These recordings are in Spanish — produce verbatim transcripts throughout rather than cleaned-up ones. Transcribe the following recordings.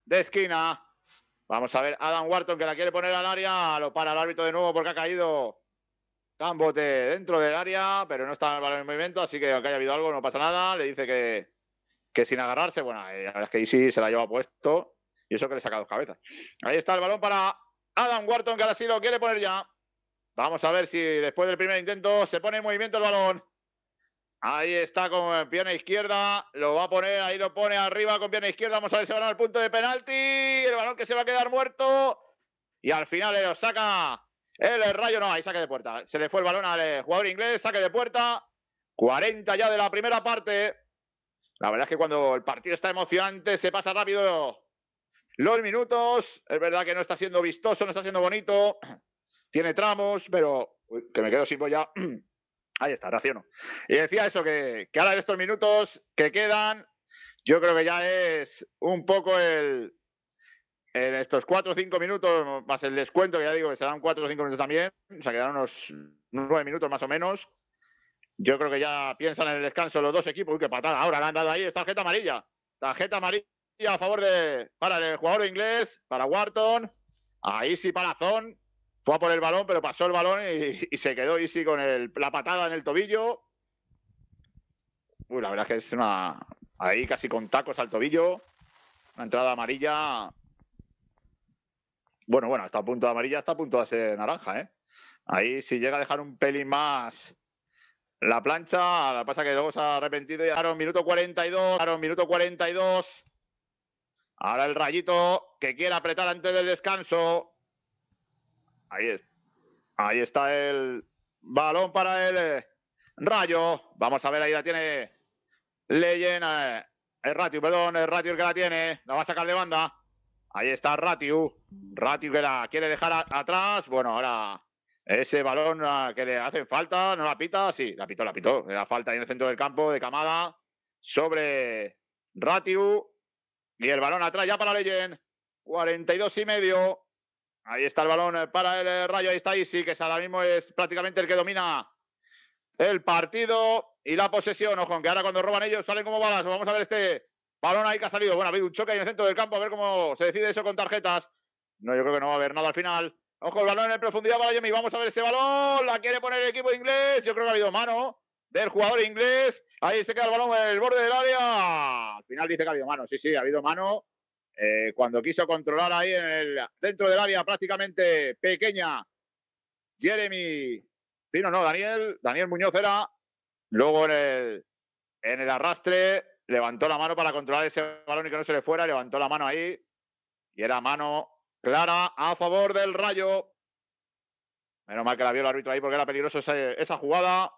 de esquina. Vamos a ver Adam Wharton que la quiere poner al área. Lo para el árbitro de nuevo porque ha caído Cambote dentro del área, pero no está el balón en movimiento, así que aunque haya habido algo no pasa nada. Le dice que, que sin agarrarse, bueno, la verdad es que Isi se la lleva puesto y eso que le saca dos cabezas. Ahí está el balón para Adam Wharton que ahora sí lo quiere poner ya. Vamos a ver si después del primer intento se pone en movimiento el balón. Ahí está con pierna izquierda, lo va a poner, ahí lo pone arriba con pierna izquierda. Vamos a ver si va al punto de penalti. El balón que se va a quedar muerto y al final lo saca el Rayo. No, ahí saque de puerta. Se le fue el balón al jugador inglés, saque de puerta. cuarenta ya de la primera parte. La verdad es que cuando el partido está emocionante se pasa rápido los minutos. Es verdad que no está siendo vistoso, no está siendo bonito. Tiene tramos, pero uy, que me quedo sin boya. Ahí está, raciono. Y decía eso, que, que ahora en estos minutos que quedan, yo creo que ya es un poco el... En estos cuatro o cinco minutos, más el descuento, que ya digo que serán cuatro o cinco minutos también, o sea, quedan unos nueve minutos más o menos. Yo creo que ya piensan en el descanso los dos equipos. Uy, qué patada. Ahora la han dado ahí, es tarjeta amarilla. Tarjeta amarilla a favor de... para el jugador inglés, para Wharton. Ahí sí, Palazón. Fue a por el balón, pero pasó el balón y, y se quedó Isi con el, la patada en el tobillo. Uy, la verdad es que es una... Ahí casi con tacos al tobillo. Una entrada amarilla. Bueno, bueno, hasta a punto de amarilla, hasta a punto de ser naranja, ¿eh? Ahí si llega a dejar un pelín más la plancha, lo que pasa que luego se ha arrepentido y ahora un minuto cuarenta y dos, ahora un minuto cuarenta y dos. Ahora el Rayito que quiere apretar antes del descanso. Ahí es. Ahí está el balón para el eh, Rayo. Vamos a ver, ahí la tiene Leyen. Eh, el Ratiu, perdón, el Ratiu el que la tiene. La va a sacar de banda. Ahí está Ratiu. Ratiu que la quiere dejar a, atrás. Bueno, ahora ese balón uh, que le hacen falta, ¿no la pita? Sí, la pitó, la pitó. Le da falta ahí en el centro del campo de Camada sobre Ratiu. Y el balón atrás ya para Leyen. cuarenta y dos y medio. Ahí está el balón para el Rayo. Ahí está Isi, que ahora mismo es prácticamente el que domina el partido y la posesión. Ojo, que ahora cuando roban ellos salen como balas. Vamos a ver este balón ahí que ha salido. Bueno, ha habido un choque ahí en el centro del campo. A ver cómo se decide eso con tarjetas. No, yo creo que no va a haber nada al final. Ojo, el balón en profundidad para Yemi. Vamos a ver ese balón. La quiere poner el equipo inglés. Yo creo que ha habido mano del jugador inglés. Ahí se queda el balón en el borde del área. Al final dice que ha habido mano. Sí, sí, ha habido mano. Eh, cuando quiso controlar ahí en el dentro del área prácticamente pequeña Jeremy Pino, no, Daniel Daniel Muñoz era, luego en el, en el arrastre levantó la mano para controlar ese balón y que no se le fuera, levantó la mano ahí y era mano clara a favor del Rayo. Menos mal que la vio el árbitro ahí porque era peligroso esa, esa jugada.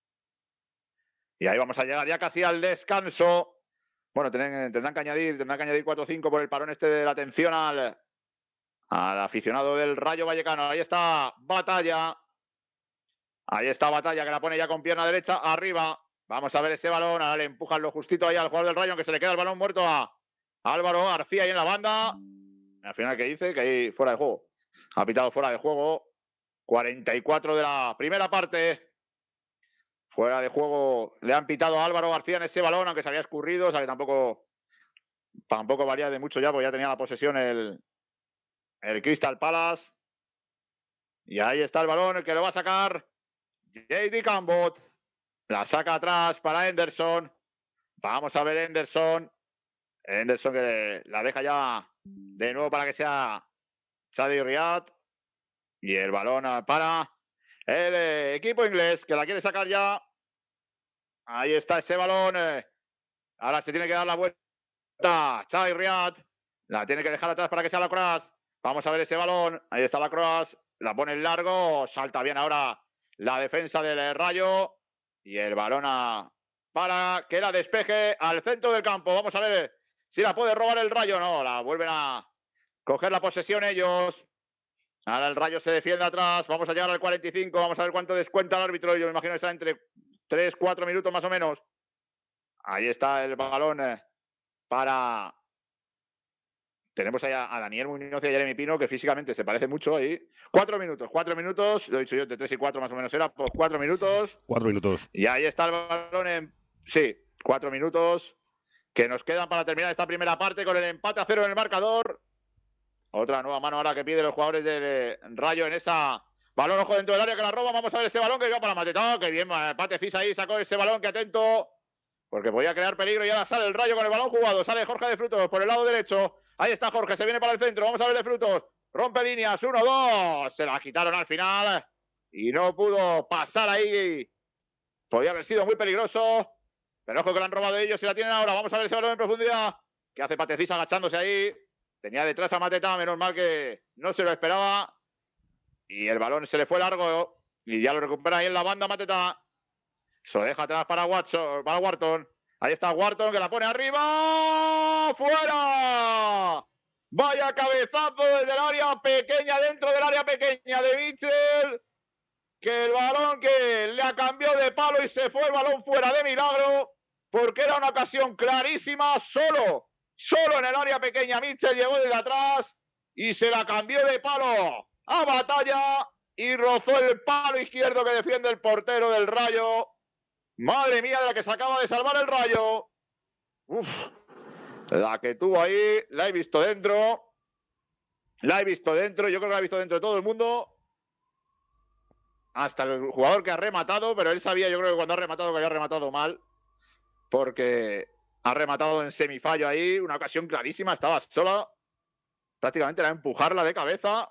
Y ahí vamos a llegar ya casi al descanso. Bueno, tendrán, tendrán que añadir, tendrán que añadir cuatro o cinco por el parón este de la atención al, al aficionado del Rayo Vallecano. Ahí está Batalla. Ahí está Batalla, que la pone ya con pierna derecha arriba. Vamos a ver ese balón. Ahora le empujan lo justito ahí al jugador del Rayo, aunque se le queda el balón muerto a Álvaro García ahí en la banda. Al final, ¿qué dice? Que ahí fuera de juego. Ha pitado fuera de juego. cuarenta y cuatro de la primera parte. Fuera de juego le han pitado a Álvaro García en ese balón, aunque se había escurrido, o sea que tampoco, tampoco valía de mucho ya, porque ya tenía la posesión el, el Crystal Palace. Y ahí está el balón, el que lo va a sacar J D Cambot. La saca atrás para Henderson. Vamos a ver Henderson. Henderson que la deja ya de nuevo para que sea Shadi Riyad. Y el balón para el equipo inglés, que la quiere sacar ya. Ahí está ese balón. Ahora se tiene que dar la vuelta. Shadi Riyad. La tiene que dejar atrás para que sea la Cross. Vamos a ver ese balón. Ahí está la Cross. La pone en largo. Salta bien ahora la defensa del Rayo. Y el balón a, para que la despeje al centro del campo. Vamos a ver si la puede robar el Rayo. No, la vuelven a coger la posesión ellos. Ahora el Rayo se defiende atrás. Vamos a llegar al cuarenta y cinco. Vamos a ver cuánto descuenta el árbitro. Yo me imagino que estará entre tres, cuatro minutos más o menos. Ahí está el balón para... Tenemos ahí a Daniel Muñoz y a Jeremy Pino, que físicamente se parece mucho ahí. Cuatro minutos, cuatro minutos. Lo he dicho yo, de tres y cuatro más o menos era. Pues cuatro minutos. Cuatro minutos. Y ahí está el balón en... Sí, cuatro minutos. que nos quedan para terminar esta primera parte con el empate a cero en el marcador. Otra nueva mano ahora que piden los jugadores del eh, Rayo en esa... Balón, ojo, dentro del área que la roba. Vamos a ver ese balón que va para Matetá. Que bien, Patecís ahí sacó ese balón, que atento. Porque podía crear peligro y ahora sale el Rayo con el balón jugado. Sale Jorge de Frutos por el lado derecho. Ahí está Jorge, se viene para el centro. Vamos a ver de Frutos. Rompe líneas, uno, dos. Se la quitaron al final. Y no pudo pasar ahí. Podía haber sido muy peligroso. Pero ojo que lo han robado ellos y la tienen ahora. Vamos a ver ese balón en profundidad. Que hace Patecís agachándose ahí. Tenía detrás a Matetá, menos mal que no se lo esperaba. Y el balón se le fue largo y ya lo recupera ahí en la banda Matetá. Se lo deja atrás para Watson, para Wharton. Ahí está Wharton que la pone arriba. ¡Fuera! Vaya cabezazo desde el área pequeña, dentro del área pequeña de Mitchell. Que el balón que le cambió de palo y se fue el balón fuera de milagro. Porque era una ocasión clarísima. Solo, solo en el área pequeña Mitchell llegó desde atrás y se la cambió de palo a Batalla y rozó el palo izquierdo que defiende el portero del Rayo. Madre mía, de la que se acaba de salvar el Rayo. Uf, la que tuvo ahí, la he visto dentro. La he visto dentro, yo creo que la he visto dentro de todo el mundo. Hasta el jugador que ha rematado, pero él sabía, yo creo que cuando ha rematado, que había rematado mal. Porque ha rematado en semifallo ahí, una ocasión clarísima, estaba sola. Prácticamente era empujarla de cabeza.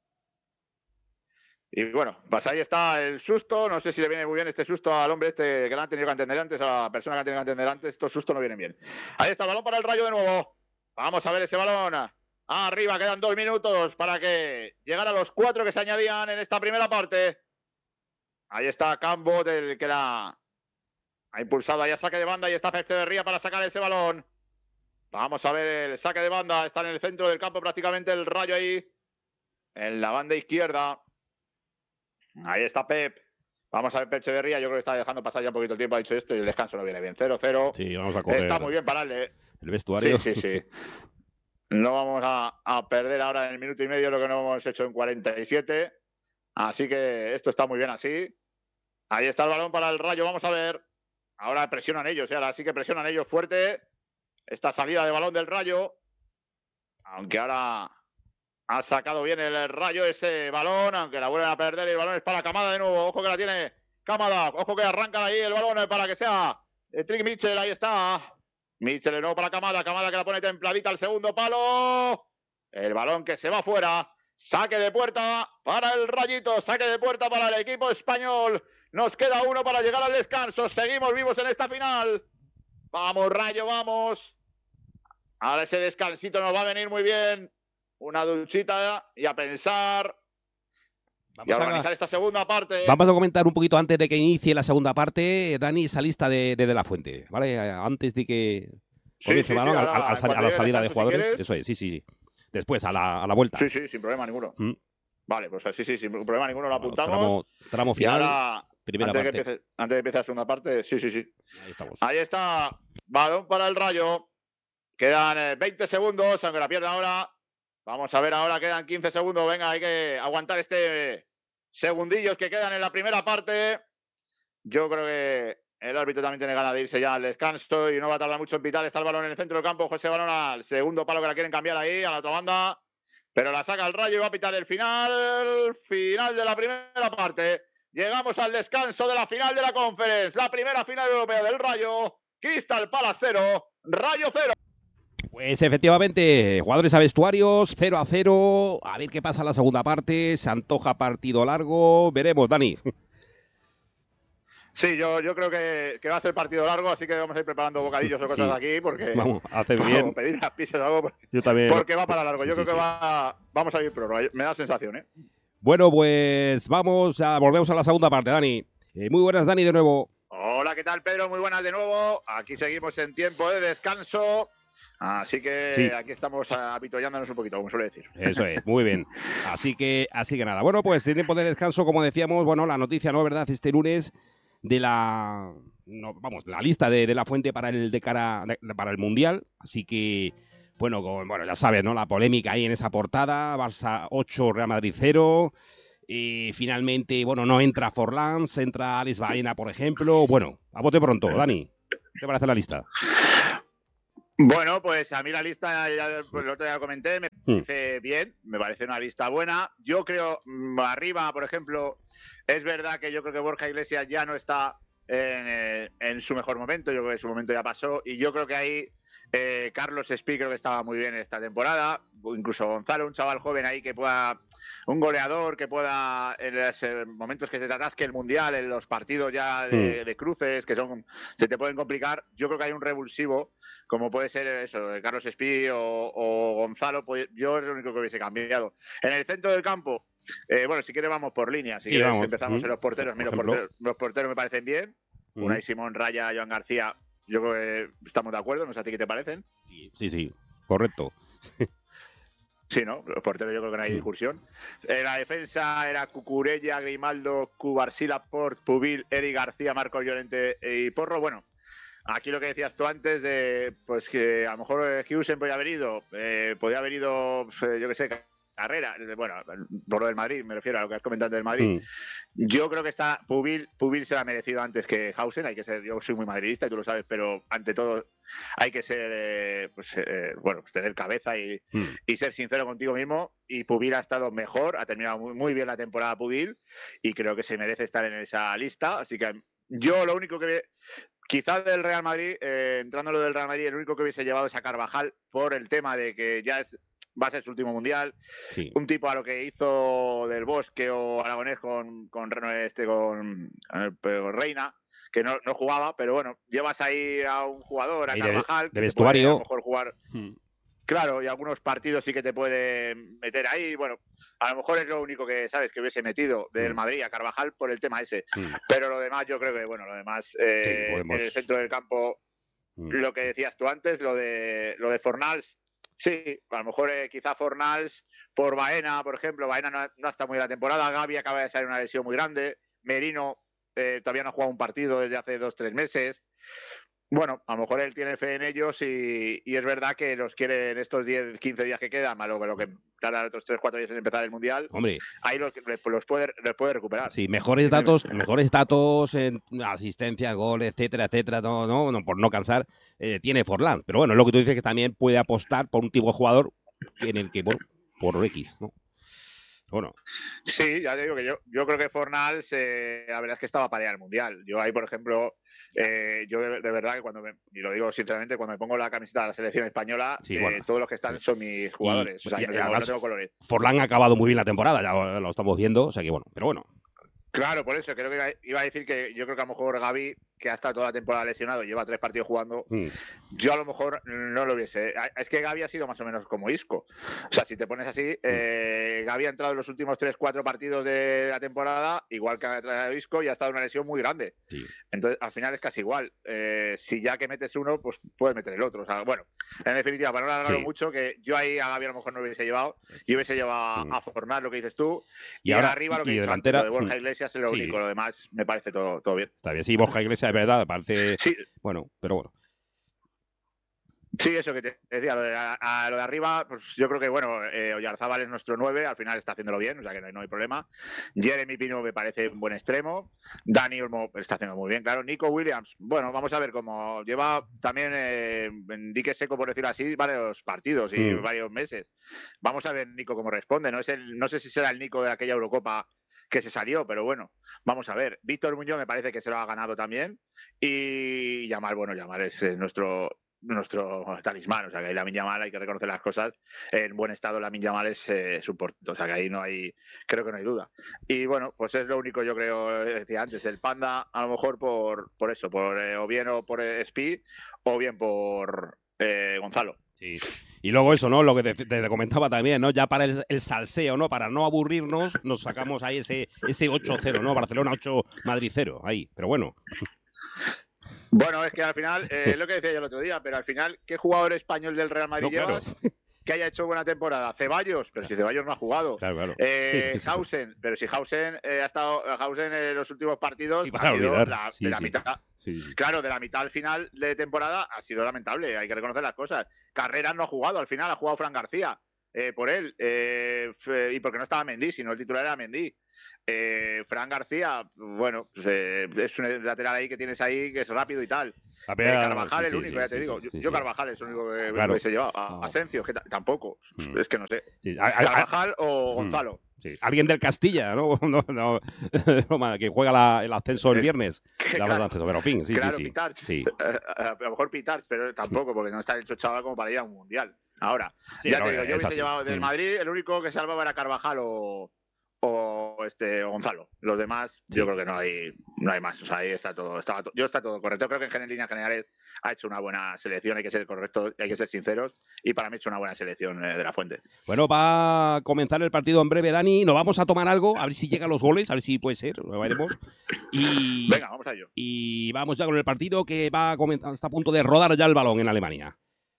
Y bueno, pues ahí está el susto. No sé si le viene muy bien este susto al hombre este que lo han tenido que entender antes, a la persona que han tenido que entender antes. Estos sustos no vienen bien. Ahí está el balón para el Rayo de nuevo. Vamos a ver ese balón. Arriba, quedan dos minutos para que llegara a los cuatro que se añadían en esta primera parte. Ahí está Cambo, del que la ha impulsado ahí a saque de banda. Y está Echeverría para sacar ese balón. Vamos a ver el saque de banda. Está en el centro del campo prácticamente el Rayo ahí. En la banda izquierda. Ahí está Pep. Vamos a ver Pep Echeverría. Yo creo que está dejando pasar ya un poquito el tiempo. Ha dicho esto y el descanso no viene bien. cero cero. Sí, vamos a coger. Está muy bien pararle. El vestuario. Sí, sí, sí. No vamos a, a perder ahora en el minuto y medio lo que no hemos hecho en cuarenta y siete. Así que esto está muy bien así. Ahí está el balón para el Rayo. Vamos a ver. Ahora presionan ellos. ¿eh? Ahora sí que presionan ellos fuerte. Esta salida de balón del Rayo. Aunque ahora ha sacado bien el Rayo ese balón, aunque la vuelven a perder y el balón es para Camada de nuevo. Ojo que la tiene Camada. Ojo que arrancan ahí el balón para que sea Trick Mitchell. Ahí está. Mitchell de nuevo para Camada. Camada que la pone templadita al segundo palo. El balón que se va fuera. Saque de puerta para el Rayito. Saque de puerta para el equipo español. Nos queda uno para llegar al descanso. Seguimos vivos en esta final. Vamos, Rayo, vamos. Ahora ese descansito nos va a venir muy bien. Una duchita y a pensar vamos y a organizar a... esta segunda parte. Vamos a comentar un poquito antes de que inicie la segunda parte, Dani, esa lista de, de, de la Fuente, ¿vale? Antes de que sí, sí, balón, sí, a, a, a, a la salida de jugadores. Si eso es, sí, sí, sí. Después, a la, a la vuelta. Sí, sí, sin problema ninguno. ¿Mm? Vale, pues sí, sí, sin problema ninguno lo apuntamos. Tramo, tramo final, y ahora, primera antes, parte. De que empiece, antes de que empiece la segunda parte, sí, sí, sí. Ahí estamos. Ahí está, balón para el Rayo. Quedan veinte segundos, aunque la pierda ahora. Vamos a ver ahora, quedan quince segundos. Venga, hay que aguantar este segundillos que quedan en la primera parte. Yo creo que el árbitro también tiene ganas de irse ya al descanso y no va a tardar mucho en pitar. Está el balón en el centro del campo. José balón al segundo palo que la quieren cambiar ahí, a la otra banda. Pero la saca el Rayo y va a pitar el final. Final de la primera parte. Llegamos al descanso de la final de la Conference. La primera final europea del Rayo. Crystal Palace cero, Rayo cero. Pues efectivamente, jugadores a vestuarios, cero a cero. A ver qué pasa en la segunda parte. Se antoja partido largo. Veremos, Dani. Sí, yo, yo creo que, que va a ser partido largo, así que vamos a ir preparando bocadillos o cosas sí. aquí, porque vamos a hacer bien. pedir unas pizzas o algo, porque, yo también. porque va para largo. Yo sí, creo sí, que sí. va, vamos a ir prórroga, me da sensación, ¿eh? Bueno, pues vamos, a, volvemos a la segunda parte, Dani. Eh, muy buenas, Dani, de nuevo. Hola, ¿qué tal, Pedro? Muy buenas de nuevo. Aquí seguimos en tiempo de descanso. Así que sí. Aquí estamos apitollándonos un poquito, como suele decir. Eso es, muy bien. Así que, así que nada. Bueno, pues tiempo de descanso, como decíamos, bueno, la noticia, ¿no? ¿Verdad? Este lunes de la, no, vamos, la lista de, de la Fuente para el de cara de, para el Mundial. Así que, bueno, con, bueno, ya sabes, ¿no? La polémica ahí en esa portada, Barça ocho, Real Madrid cero. Y finalmente, bueno, no entra Forlán, entra Alex Baena, por ejemplo. Bueno, a bote pronto, Dani. ¿Qué te parece la lista? Bueno, pues a mí la lista, ya, pues, el otro día lo comenté, me Hmm. parece bien, me parece una lista buena. Yo creo, mm, arriba, por ejemplo, es verdad que yo creo que Borja Iglesias ya no está en, eh, en su mejor momento, yo creo que su momento ya pasó, y yo creo que ahí eh, Carlos Espí creo que estaba muy bien esta temporada, o incluso Gonzalo, un chaval joven ahí que pueda, un goleador que pueda en los eh, momentos que se te atasque el Mundial, en los partidos ya de, Hmm. de cruces, que son se te pueden complicar, yo creo que hay un revulsivo como puede ser eso, Carlos Espí o, o Gonzalo, pues yo es lo único que hubiese cambiado. En el centro del campo, eh, bueno, si quieres vamos por línea, si Sí, quieres vamos. empezamos Hmm. en los porteros. Por Mira, los ejemplo. porteros, los porteros me parecen bien. Hmm. Unai Simón, Raya, Joan García, yo creo que estamos de acuerdo, no sé a ti qué te parecen. Sí, sí, sí, correcto. Sí, ¿no? Los porteros yo creo que no hay Hmm. discusión. En la defensa era Cucurella, Grimaldo, Cubarsí, Port, Pubil, Eric García, Marcos Llorente y Porro. Bueno, aquí lo que decías tú antes de pues que a lo mejor Husen podía haber ido, eh, podía haber ido, pues, yo qué sé, Carrera, bueno, por lo del Madrid, me refiero a lo que has comentado del Madrid. Hmm. Yo creo que está Pubil, Pubil se la ha merecido antes que Hausen, hay que ser, yo soy muy madridista y tú lo sabes, pero ante todo hay que ser, eh, pues, eh, bueno, pues tener cabeza y, Hmm. y ser sincero contigo mismo. Y Pubil ha estado mejor, ha terminado muy, muy bien la temporada Pubil y creo que se merece estar en esa lista. Así que yo lo único que quizás del Real Madrid, eh, entrando lo del Real Madrid, el único que hubiese llevado es a Carvajal por el tema de que ya es, va a ser su último mundial. Sí. Un tipo a lo que hizo Del Bosque o Aragonés con, con, este, con, con Reina, que no, no jugaba, pero bueno, llevas ahí a un jugador, a Ahí Carvajal, de, de que vestuario. te puede a lo mejor jugar. Hmm. Claro, y algunos partidos sí que te puede meter ahí. Bueno, a lo mejor es lo único que, ¿sabes? Que hubiese metido del Hmm. Madrid a Carvajal por el tema ese. Hmm. Pero lo demás, yo creo que, bueno, lo demás, eh, Sí, podemos... en el centro del campo, hmm. lo que decías tú antes, lo de, lo de Fornals, sí, a lo mejor eh, quizá Fornals por Baena, por ejemplo. Baena no, no está muy en la temporada. Gavi acaba de salir una lesión muy grande. Merino eh, todavía no ha jugado un partido desde hace dos, tres meses. Bueno, a lo mejor él tiene fe en ellos y, y es verdad que los quiere en estos diez, quince días que quedan, más lo, lo que tardan otros tres, cuatro días en empezar el Mundial. Hombre, ahí los, los, puede, los puede recuperar. Sí, mejores datos, mejores datos en asistencia, gol, etcétera, etcétera, no, no, no por no cansar, eh, tiene Forlán. Pero bueno, lo que tú dices que también puede apostar por un tipo de jugador en el que, bueno, por X, ¿no? Bueno. Sí, ya te digo que yo, yo creo que Fornals, eh, la verdad es que estaba para ir al Mundial. Yo ahí, por ejemplo, eh, yo de, de, verdad que cuando, me, y lo digo sinceramente, cuando me pongo la camiseta de la selección española, sí, eh, bueno. todos los que están son mis jugadores. Y, o sea, y, no, y tengo, además, no tengo colores. Forlán ha acabado muy bien la temporada, ya lo estamos viendo, o sea que bueno, pero bueno. Claro, por eso creo que iba a decir que yo creo que a lo mejor Gavi, que ha estado toda la temporada lesionado, lleva tres partidos jugando, mm. yo a lo mejor no lo viese. Es que Gavi ha sido más o menos como Isco. O sea, si te pones así, eh, Gavi ha entrado en los últimos tres, cuatro partidos de la temporada, igual que ha entrado Isco, y ha estado en una lesión muy grande. Sí. Entonces, al final es casi igual. Eh, si ya que metes uno, pues puedes meter el otro. O sea, bueno, en definitiva, para no alargarlo sí. mucho, que yo ahí a Gavi a lo mejor no lo hubiese llevado, yo hubiese llevado mm. a Fornar, lo que dices tú, y, y ahora arriba lo que he dicho antes, lo de Borja Iglesias es lo sí. único, lo demás me parece todo, todo bien. Está bien, sí, Borja Iglesias es verdad, me parece... Sí. Bueno, pero bueno. Sí, eso que te decía, lo de, a, a lo de arriba, pues yo creo que, bueno, eh, Oyarzábal es nuestro nueve, al final está haciéndolo bien, o sea que no hay, no hay problema. Jeremy Pino me parece un buen extremo. Dani Olmo está haciendo muy bien, claro. Nico Williams, bueno, vamos a ver cómo lleva también eh, en dique seco, por decirlo así, varios partidos y mm. varios meses. Vamos a ver Nico cómo responde, no es el, no sé si será el Nico de aquella Eurocopa que se salió, pero bueno, vamos a ver. Víctor Muñoz me parece que se lo ha ganado también. Y Yamal, bueno, Yamal es eh, nuestro... nuestro talismán, o sea que ahí Lamine Yamal hay que reconocer las cosas, en buen estado Lamine Yamal es eh, su portento, o sea que ahí no hay, creo que no hay duda. Y bueno, pues es lo único yo creo, decía antes, el Panda a lo mejor por, por eso, por eh, o bien o por Espi o bien por eh, Gonzalo. Sí. Y luego eso, ¿no? Lo que te, te comentaba también, ¿no? Ya para el, el salseo, ¿no? Para no aburrirnos, nos sacamos ahí ese, ese ocho cero, ¿no? Barcelona ocho, Madrid cero, ahí, pero bueno. Bueno, es que al final, eh, es lo que decía yo el otro día, pero al final, ¿qué jugador español del Real Madrid no, llevas claro. que haya hecho buena temporada? Ceballos, pero si Ceballos no ha jugado. Claro, claro. Eh, sí, sí, Hausen, pero si Hausen eh, ha estado Hausen en los últimos partidos sí, ha sido la, sí, de la sí. mitad. Sí, sí. Claro, de la mitad al final de temporada ha sido lamentable, hay que reconocer las cosas. Carreras no ha jugado, al final ha jugado Fran García. eh, por él, eh, y porque no estaba Mendy, sino el titular era Mendy. Eh, Fran García, bueno, pues, eh, es un lateral ahí que tienes ahí que es rápido y tal. Primera, eh, Carvajal, sí, el sí, único, sí, ya te sí, digo. sí, yo, sí, yo sí. Carvajal es el único que Claro. hubiese llevado. A, No. Asensio, que tampoco. Mm. Es que no sé. Sí, a, a, Carvajal o Gonzalo. Sí. Alguien del Castilla, ¿no? no, no, no que juega la, el ascenso el viernes. La claro, ascenso, pero en fin, sí, claro, sí, sí. Pitarch. Sí. A lo mejor Pitarch, pero tampoco, porque no está hecho chaval como para ir a un mundial. Ahora, Sí, ya no, te digo, yo es hubiese así. llevado del Mm. Madrid, el único que salvaba era Carvajal o, o este o Gonzalo. Los demás, Sí. yo creo que no hay, no hay más. O sea, ahí está todo, estaba to- yo está todo correcto. Creo que en líneas generales ha hecho una buena selección, hay que ser correctos, hay que ser sinceros, y para mí ha hecho una buena selección eh, de la Fuente. Bueno, va a comenzar el partido en breve, Dani. Nos vamos a tomar algo, a ver si llegan los goles, a ver si puede ser, lo veremos. Y, Venga, vamos a ello. Y vamos ya con el partido que va a comenzar, está a punto de rodar ya el balón en Alemania.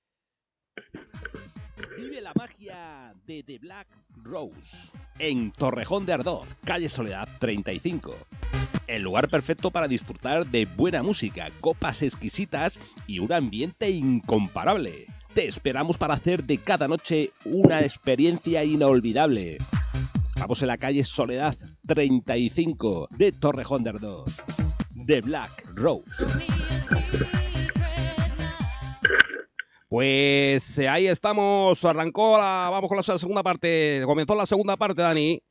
Vive la magia de The Black Rose en Torrejón de Ardoz, calle Soledad treinta y cinco. El lugar perfecto para disfrutar de buena música, copas exquisitas y un ambiente incomparable. Te esperamos para hacer de cada noche una experiencia inolvidable. Estamos en la calle Soledad treinta y cinco de Torrejón de Ardoz. The Black Rose. Pues eh, ahí estamos, arrancó la, vamos con la segunda parte, comenzó la segunda parte, Dani.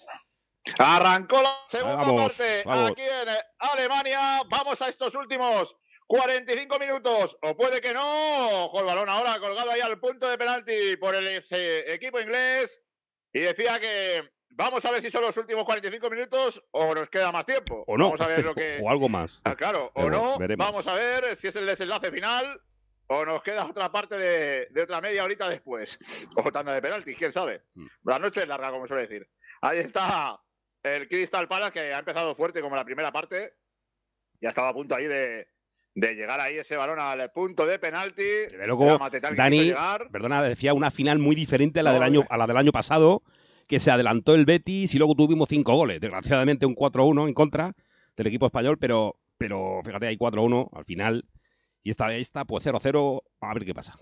Arrancó la segunda vamos, parte vamos. aquí en Alemania. Vamos a estos últimos cuarenta y cinco minutos, o puede que no. Ojo el balón ahora colgado ahí al punto de penalti por el ese equipo inglés. Y decía que vamos a ver si son los últimos cuarenta y cinco minutos o nos queda más tiempo. O no, vamos a ver lo que... o algo más. Ah, claro, o Pero no. veremos. Vamos a ver si es el desenlace final o nos queda otra parte de, de otra media horita después. O tanda de penaltis, quién sabe. Mm. La noche es larga, como suele decir. Ahí está el Crystal Palace, que ha empezado fuerte como la primera parte. Ya estaba a punto ahí de, de llegar ahí ese balón al punto de penalti. Desde luego, Dani, perdona, decía una final muy diferente a la, no, del año, a la del año pasado, que se adelantó el Betis y luego tuvimos cinco goles. Desgraciadamente un cuatro uno en contra del equipo español, pero, pero fíjate, hay cuatro uno al final. Y esta vez está, pues cero cero, a ver qué pasa.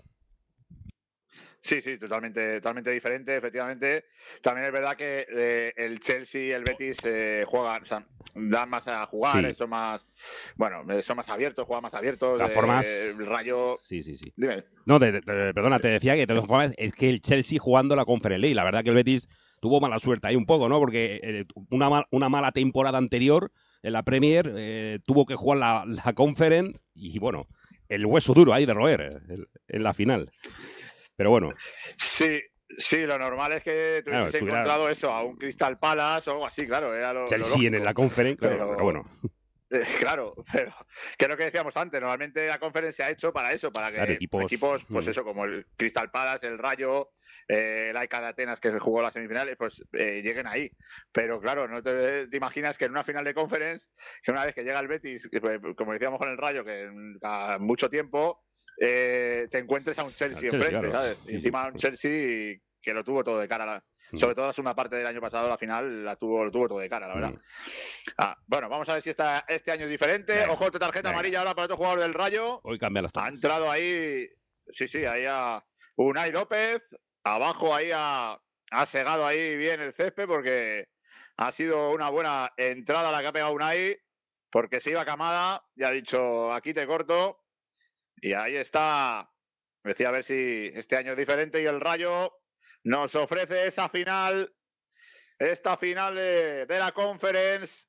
Sí, sí, totalmente, totalmente diferente, efectivamente. También es verdad que eh, el Chelsea y el Betis eh, juegan, o sea, dan más a jugar, sí. son más, bueno, son más abiertos, juegan más abiertos. De todas formas, eh, el Rayo. Sí, sí, sí. Dime. No, te, te, perdona, te decía que de todas formas es que el Chelsea jugando la Conference League, la verdad que el Betis tuvo mala suerte ahí un poco, ¿no? Porque eh, una, mal, una mala temporada anterior en la Premier eh, tuvo que jugar la, la Conference y bueno, el hueso duro ahí de roer en, en la final. Pero bueno. Sí, sí, lo normal es que tú hubieses claro, encontrado eso, a un Crystal Palace o algo así, claro. Era lo, Chelsea lo en la Conference, claro, pero, pero bueno. Eh, claro, pero que es lo que decíamos antes, normalmente la Conference se ha hecho para eso, para que claro, equipos, equipos, pues mm. eso, como el Crystal Palace, el Rayo, eh, el A E K de Atenas que jugó las semifinales, pues eh, lleguen ahí. Pero claro, no te, te imaginas que en una final de Conference, que una vez que llega el Betis, que, como decíamos con el Rayo, que en a mucho tiempo, eh, te encuentres a un Chelsea, Chelsea enfrente, claro. ¿sabes? Sí, y encima sí. un Chelsea que lo tuvo todo de cara. La, mm. Sobre todo la segunda parte del año pasado, la final, la tuvo, lo tuvo todo de cara, la verdad. Mm. Ah, bueno, vamos a ver si esta, este año es diferente. Venga, Ojo, tarjeta venga. amarilla ahora para otro jugador del Rayo. Hoy cambia las tomas. Ha entrado ahí, sí, sí, ahí a Unai López. Abajo ahí ha, ha segado ahí bien el césped porque ha sido una buena entrada la que ha pegado Unai, porque se iba Camada y ha dicho, aquí te corto. Y ahí está. Decía a ver si este año es diferente y el Rayo nos ofrece esa final, esta final de, de la Conference,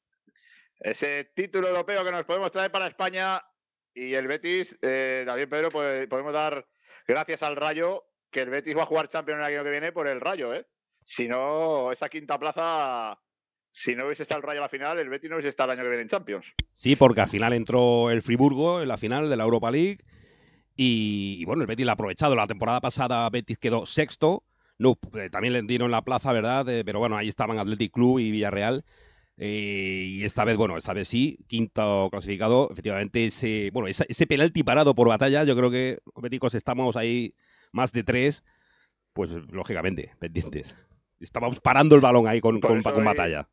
ese título europeo que nos podemos traer para España. Y el Betis, eh, también Pedro, pues, podemos dar gracias al Rayo, que el Betis va a jugar Champions el año que viene por el Rayo, ¿eh? Si no, esa quinta plaza, si no hubiese estado el Rayo a la final, el Betis no hubiese estado el año que viene en Champions. Sí, porque al final entró el Friburgo en la final de la Europa League. Y, y bueno, el Betis lo ha aprovechado. La temporada pasada Betis quedó sexto. No, eh, también le dieron la plaza, ¿verdad? Eh, pero bueno, ahí estaban Athletic Club y Villarreal. Eh, y esta vez, bueno, esta vez sí, quinto clasificado. Efectivamente, ese, bueno, ese, ese penalti parado por Batalla, yo creo que los béticos estamos ahí más de tres, pues lógicamente, pendientes. Estábamos parando el balón ahí con, con, con Batalla.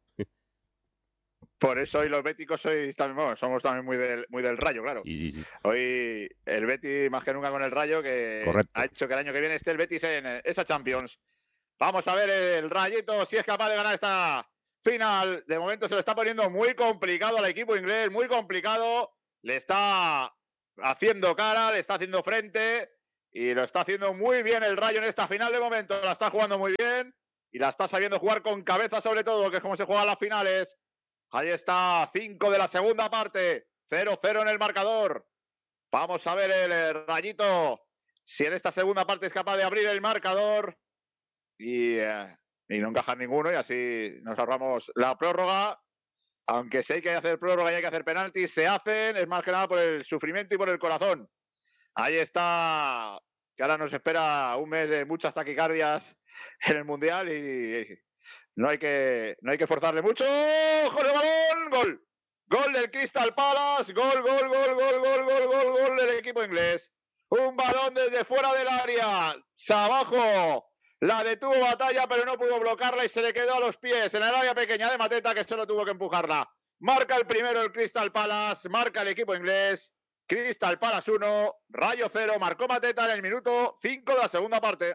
Por eso hoy los béticos sois también, bueno, somos también muy del, muy del Rayo, claro. Sí, sí, sí. Hoy el Betis más que nunca con el Rayo, que Correcto. ha hecho que el año que viene esté el Betis en esa Champions. Vamos a ver el Rayito si es capaz de ganar esta final. De momento se lo está poniendo muy complicado al equipo inglés, muy complicado. Le está haciendo cara, le está haciendo frente y lo está haciendo muy bien el Rayo en esta final. De momento la está jugando muy bien y la está sabiendo jugar con cabeza sobre todo, que es como se juegan las finales. Ahí está, cinco de la segunda parte, cero cero en el marcador. Vamos a ver el Rayito si en esta segunda parte es capaz de abrir el marcador y, eh, y no encajar ninguno y así nos ahorramos la prórroga. Aunque si hay que hacer prórroga y hay que hacer penaltis, se hacen, es más que nada por el sufrimiento y por el corazón. Ahí está, que ahora nos espera un mes de muchas taquicardias en el Mundial y no hay que, no hay que forzarle mucho. ¡Jorge Balón! ¡Gol! Gol del Crystal Palace, gol, gol, gol, gol, gol, gol, gol, gol del equipo inglés. Un balón desde fuera del área, abajo. La detuvo Batalla, pero no pudo bloquearla y se le quedó a los pies en el área pequeña de Mateta, que solo tuvo que empujarla. Marca el primero el Crystal Palace, marca el equipo inglés. Crystal Palace uno, Rayo cero, marcó Mateta en el minuto cinco de la segunda parte.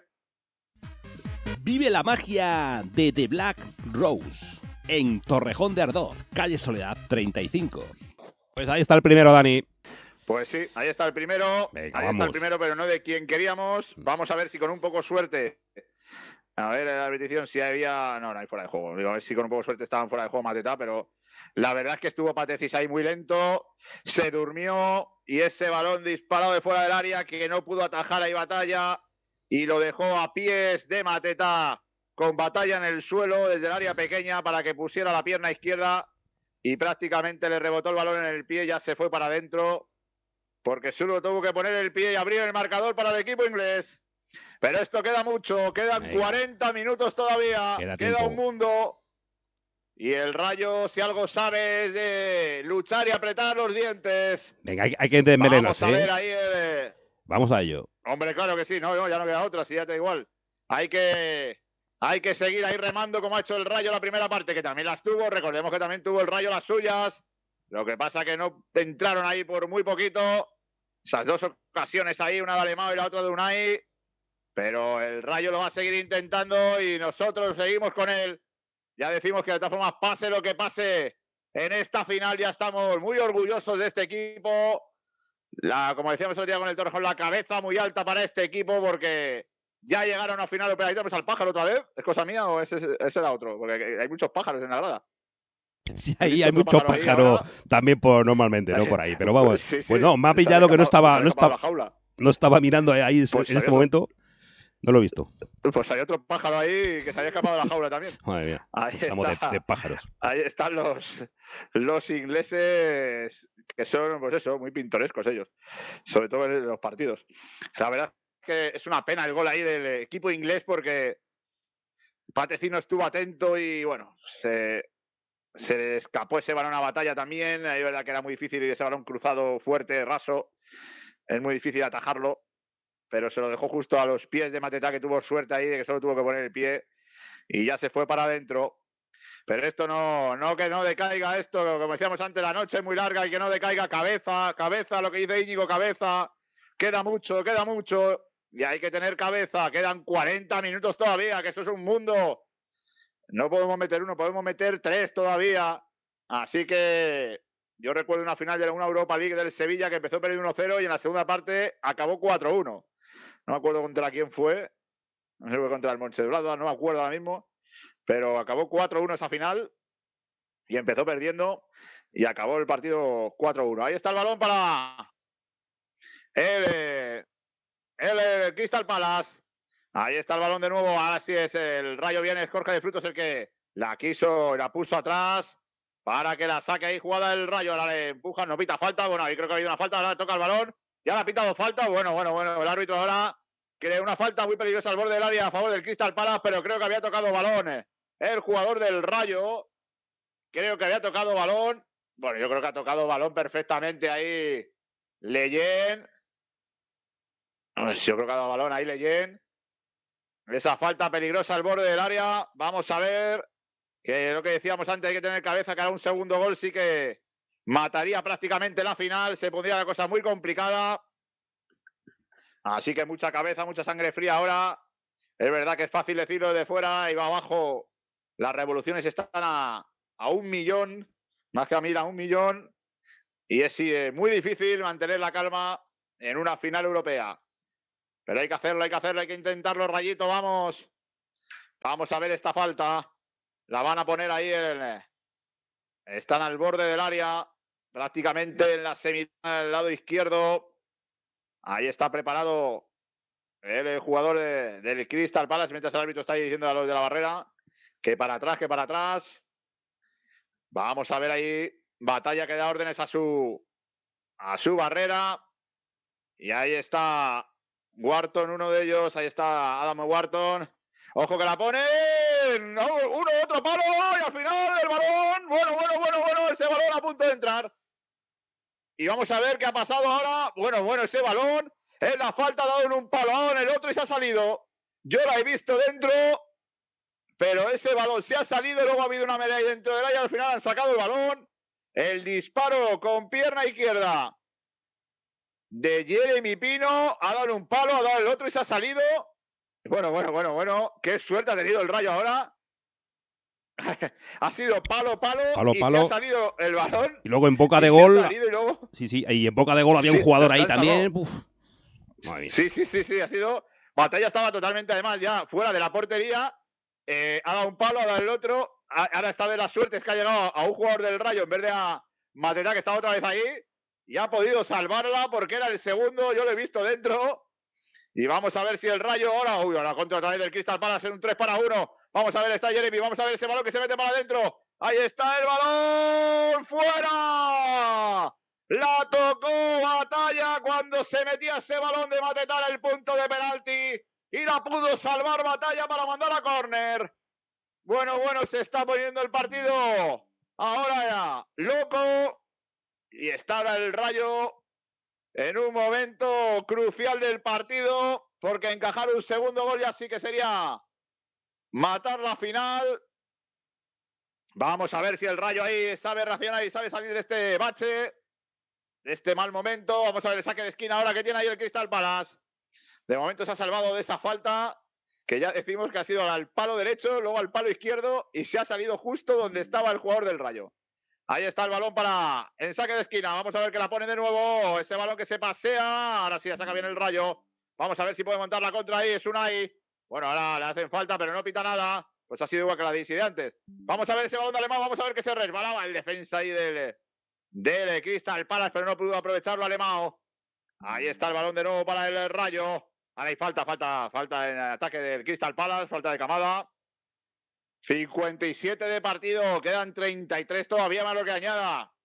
Vive la magia de The Black Rose en Torrejón de Ardoz, calle Soledad treinta y cinco. Pues ahí está el primero, Dani. Pues sí, ahí está el primero. Venga, ahí vamos. está el primero, pero no de quien queríamos. Vamos a ver si con un poco de suerte. A ver, la repetición, si había. No, no hay fuera de juego. Digo, a ver si con un poco de suerte estaban fuera de juego Mateta, pero la verdad es que estuvo Patecis ahí muy lento. Se durmió y ese balón disparado de fuera del área que no pudo atajar ahí Batalla y lo dejó a pies de Mateta con Batalla en el suelo desde el área pequeña para que pusiera la pierna izquierda y prácticamente le rebotó el balón en el pie, ya se fue para adentro porque solo tuvo que poner el pie y abrir el marcador para el equipo inglés. Pero esto queda mucho, quedan Venga. cuarenta minutos todavía, Queda queda tiempo. un mundo y el Rayo, si algo sabe, es de luchar y apretar los dientes. Venga, hay, hay que desmelenarse, Vamos a ver ¿eh? ahí el... Vamos a ello. Hombre, claro que sí, no, no, ya no queda otra, si ya te da igual. Hay que, hay que seguir ahí remando como ha hecho el Rayo la primera parte, que también las tuvo. Recordemos que también tuvo el Rayo las suyas. Lo que pasa que no entraron ahí por muy poquito. Esas dos ocasiones ahí, una de Alemão y la otra de Unai. Pero el Rayo lo va a seguir intentando y nosotros seguimos con él. Ya decimos que de todas formas, pase lo que pase en esta final, ya estamos muy orgullosos de este equipo. La, como decíamos el otro día con el Torrejón, la cabeza muy alta para este equipo porque ya llegaron a final. Pero ahí tenemos al pájaro otra vez. ¿Es cosa mía o ese, ese era otro? Porque hay muchos pájaros en la grada. Sí, He ahí visto hay otro mucho pájaro ahí pájaro ahora. también por normalmente, ¿no? Por ahí. Pero vamos, Sí, sí, pues no, me ha se había pillado que no escapado- estaba, se no había escapado de estaba, la jaula. no estaba mirando ahí en Pues en este había momento. No lo he visto. Pues hay otro pájaro ahí que se había escapado de la jaula también. Madre mía. Ahí Estamos de, está. de pájaros. Ahí están los, los ingleses, que son, pues eso, muy pintorescos ellos, sobre todo en los partidos. La verdad es que es una pena el gol ahí del equipo inglés porque Patecino estuvo atento y, bueno, se, se le escapó ese balón a Batalla también. Ahí es verdad que era muy difícil ese balón cruzado fuerte, raso. Es muy difícil atajarlo, pero se lo dejó justo a los pies de Mateta, que tuvo suerte ahí de que solo tuvo que poner el pie y ya se fue para adentro. Pero esto no, no que no decaiga esto, como decíamos antes, la noche es muy larga y que no decaiga cabeza, cabeza, lo que dice Íñigo, cabeza. Queda mucho, queda mucho y hay que tener cabeza. Quedan cuarenta minutos todavía, que eso es un mundo. No podemos meter uno, podemos meter tres todavía. Así que yo recuerdo una final de una Europa League del Sevilla que empezó perdiendo uno cero y en la segunda parte acabó cuatro uno. No me acuerdo contra quién fue. No sé si fue contra el Mönchengladbach, no me acuerdo ahora mismo. Pero acabó cuatro uno esa final y empezó perdiendo y acabó el partido cuatro uno. Ahí está el balón para el, el, el Crystal Palace. Ahí está el balón de nuevo. Ahora sí es el Rayo, viene Jorge de Frutos el que la quiso, la puso atrás para que la saque ahí jugada el Rayo. Ahora le empujan, no pita falta. Bueno, ahí creo que ha habido una falta. Ahora le toca el balón. Ya le ha pitado falta. Bueno, bueno, bueno. El árbitro ahora cree una falta muy peligrosa al borde del área a favor del Crystal Palace, pero creo que había tocado balón. El jugador del Rayo, creo que había tocado balón. Bueno, yo creo que ha tocado balón perfectamente ahí Leyen. Yo creo que ha dado balón ahí Leyen. Esa falta peligrosa al borde del área. Vamos a ver, que lo que decíamos antes, hay que tener cabeza, que ahora un segundo gol sí que mataría prácticamente la final. Se pondría la cosa muy complicada. Así que mucha cabeza, mucha sangre fría ahora. Es verdad que es fácil decirlo de fuera y va abajo. Las revoluciones están a, a un millón, más que a mil, a un millón. Y es sí, muy difícil mantener la calma en una final europea. Pero hay que hacerlo, hay que hacerlo, hay que intentarlo, Rayito, vamos. Vamos a ver esta falta. La van a poner ahí. En, están al borde del área, prácticamente en la semifinal, al lado izquierdo. Ahí está preparado el jugador de, del Crystal Palace, mientras el árbitro está ahí diciendo a los de la barrera que para atrás, que para atrás. Vamos a ver ahí. Batalla que da órdenes a su, a su barrera. Y ahí está Wharton, uno de ellos. Ahí está Adam Wharton. Ojo que la ponen. No, uno, otro palo. Y al final el balón. Bueno, bueno, bueno, bueno. Ese balón a punto de entrar. Y vamos a ver qué ha pasado ahora. Bueno, bueno, ese balón. En la falta ha dado en un palo, en el otro y se ha salido. Yo la he visto dentro. Pero ese balón se ha salido. Luego ha habido una melea ahí dentro del área. Al final han sacado el balón. El disparo con pierna izquierda de Jeremy Pino, ha dado un palo, ha dado el otro y se ha salido. Bueno, bueno, bueno, bueno, qué suerte ha tenido el Rayo ahora. Ha sido palo, palo, palo y palo. se ha salido el balón. Y luego en boca de gol. Y luego... Sí, sí, y en boca de gol había sí, un jugador ahí también. Uf. Sí, sí, sí, sí, ha sido... Batalla estaba totalmente, además, ya fuera de la portería. Eh, ha dado un palo, ha dado el otro. Ahora está de la suerte, es que ha llegado a un jugador del Rayo en vez de a Mateta, que estaba otra vez ahí. Y ha podido salvarla porque era el segundo, yo lo he visto dentro. Y vamos a ver si el Rayo ahora, uy, ahora contra otra vez del Crystal Palace en un tres para uno. Vamos a ver, está Jeremy, vamos a ver ese balón que se mete para adentro. Ahí está el balón, fuera. La tocó Batalla cuando se metía ese balón de Matetá en el punto de penalti. Y la pudo salvar Batalla para mandar a córner. Bueno, bueno, se está poniendo el partido. Ahora ya, loco. Y está ahora el Rayo en un momento crucial del partido, porque encajar un segundo gol ya sí que sería matar la final. Vamos a ver si el Rayo ahí sabe reaccionar y sabe salir de este bache, de este mal momento. Vamos a ver el saque de esquina ahora que tiene ahí el Crystal Palace. De momento se ha salvado de esa falta, que ya decimos que ha sido al palo derecho, luego al palo izquierdo, y se ha salido justo donde estaba el jugador del Rayo. Ahí está el balón para el saque de esquina. Vamos a ver que la pone de nuevo. Ese balón que se pasea. Ahora sí la saca bien el Rayo. Vamos a ver si puede montar la contra ahí. Es Unai. Bueno, ahora le hacen falta, pero no pita nada. Pues ha sido igual que la de Isi de antes. Vamos a ver ese balón de Alemán. Vamos a ver que se resbalaba el defensa ahí del, del Crystal Palace, pero no pudo aprovecharlo Alemán. Ahí está el balón de nuevo para el Rayo. Ahora hay falta, falta, falta en ataque del Crystal Palace. Falta de Camada. cincuenta y siete de partido, quedan treinta y tres todavía, más lo que añada.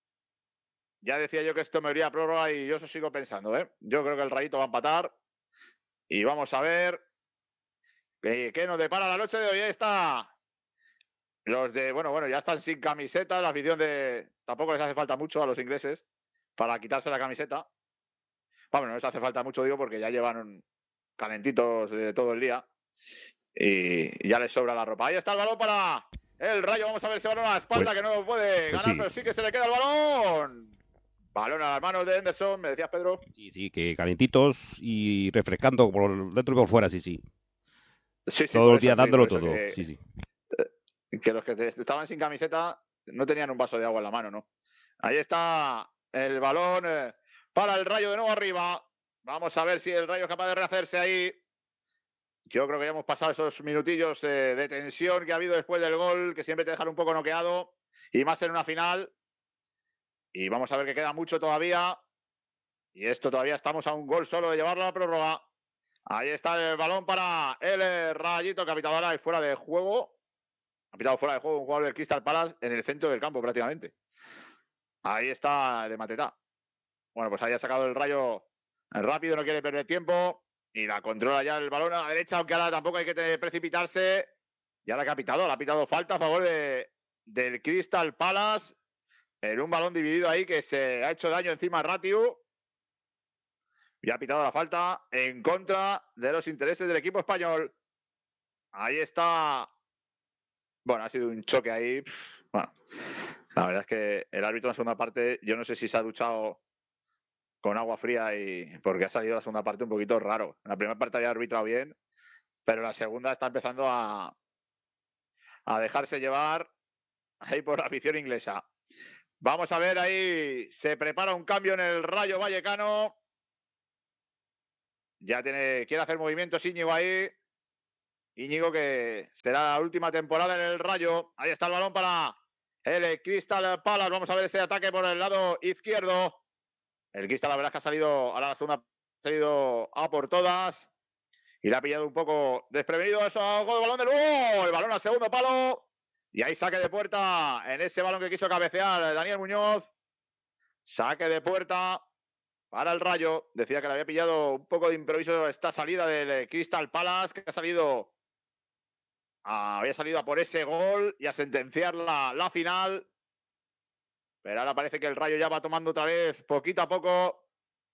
Ya decía yo que esto me iría a prórroga y yo eso sigo pensando, ¿eh? Yo creo que el Rayito va a empatar. Y vamos a ver eh, qué nos depara la noche de hoy. Ahí está. Los de, bueno, bueno, ya están sin camiseta. La afición de... Tampoco les hace falta mucho a los ingleses para quitarse la camiseta. Bueno, no les hace falta mucho, digo, porque ya llevan calentitos de todo el día. Y ya les sobra la ropa. Ahí está el balón para el Rayo. Vamos a ver ese balón a la espalda, pues, que no puede pues ganar, sí. pero sí que se le queda el balón. Balón a las manos de Henderson, me decías, Pedro. Sí, sí, que calentitos y refrescando por dentro y por fuera, sí, sí. Sí, sí, todo el día eso, dándolo sí, todo, que, sí, sí. Que los que estaban sin camiseta no tenían un vaso de agua en la mano, ¿no? Ahí está el balón para el Rayo de nuevo arriba. Vamos a ver si el Rayo es capaz de rehacerse ahí. Yo creo que ya hemos pasado esos minutillos de, de tensión que ha habido después del gol, que siempre te dejan un poco noqueado, y más en una final. Y vamos a ver que queda mucho todavía. Y esto todavía estamos a un gol solo de llevarlo a la prórroga. Ahí está el balón para el Rayito, que ha pitado ahora fuera de juego. Ha pitado fuera de juego un jugador del Crystal Palace en el centro del campo prácticamente. Ahí está de Matetá. Bueno, pues ahí ha sacado el Rayo rápido, no quiere perder tiempo. Y la controla ya el balón a la derecha, aunque ahora tampoco hay que precipitarse. Y ahora que ha pitado, ha pitado falta a favor de, del Crystal Palace. En un balón dividido ahí que se ha hecho daño encima a Ratiu. Y ha pitado la falta en contra de los intereses del equipo español. Ahí está. Bueno, ha sido un choque ahí. Bueno, la verdad es que el árbitro en la segunda parte, yo no sé si se ha duchado con agua fría y porque ha salido la segunda parte un poquito raro. En la primera parte había arbitrado bien pero la segunda está empezando a, a dejarse llevar ahí por la afición inglesa. Vamos a ver ahí, se prepara un cambio en el Rayo Vallecano. Ya tiene, quiere hacer movimientos Íñigo ahí. Íñigo, que será la última temporada en el Rayo. Ahí está el balón para el Crystal Palace. Vamos a ver ese ataque por el lado izquierdo. El Crystal, la verdad es que ha salido, ahora la segunda ha salido a por todas. Y le ha pillado un poco desprevenido eso. ¡Gol de balón del gol! El balón al segundo palo. Y ahí saque de puerta en ese balón que quiso cabecear Daniel Muñoz. Saque de puerta para el Rayo. Decía que le había pillado un poco de improviso esta salida del Crystal Palace, que ha salido, había salido a por ese gol y a sentenciar la, la final. Pero ahora parece que el Rayo ya va tomando otra vez, poquito a poco,